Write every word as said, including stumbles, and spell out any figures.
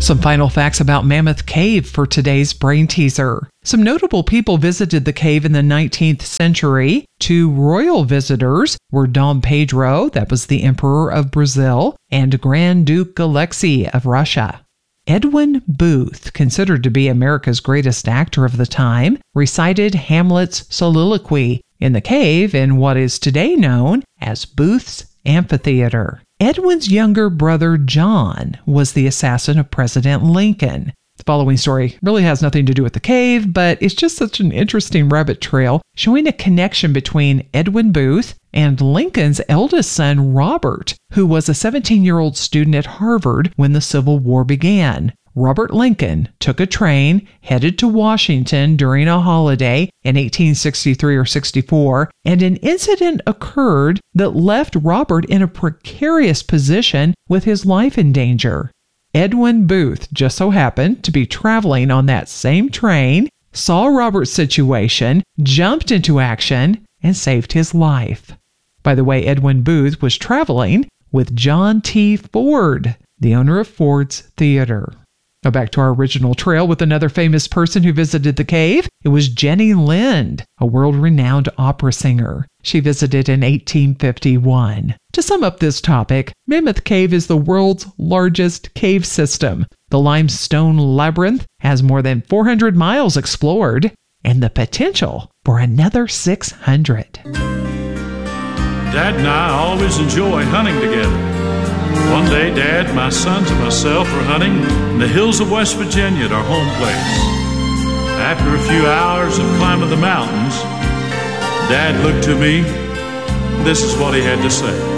Some final facts about Mammoth Cave for today's brain teaser. Some notable people visited the cave in the nineteenth century. Two royal visitors were Dom Pedro, that was the Emperor of Brazil, and Grand Duke Alexei of Russia. Edwin Booth, considered to be America's greatest actor of the time, recited Hamlet's soliloquy in the cave in what is today known as Booth's Amphitheater. Edwin's younger brother John was the assassin of President Lincoln. The following story really has nothing to do with the cave, but it's just such an interesting rabbit trail showing a connection between Edwin Booth and Lincoln's eldest son, Robert, who was a seventeen-year-old student at Harvard when the Civil War began. Robert Lincoln took a train, headed to Washington during a holiday in eighteen sixty-three or sixty-four, and an incident occurred that left Robert in a precarious position with his life in danger. Edwin Booth just so happened to be traveling on that same train, saw Robert's situation, jumped into action, and saved his life. By the way, Edwin Booth was traveling with John T. Ford, the owner of Ford's Theater. Now back to our original trail with another famous person who visited the cave. It was Jenny Lind, a world-renowned opera singer. She visited in eighteen fifty-one. To sum up this topic, Mammoth Cave is the world's largest cave system. The limestone labyrinth has more than four hundred miles explored and the potential for another six hundred. Dad and I always enjoy hunting together. One day, Dad, my sons, and myself were hunting in the hills of West Virginia at our home place. After a few hours of climbing the mountains, Dad looked to me. This is what he had to say.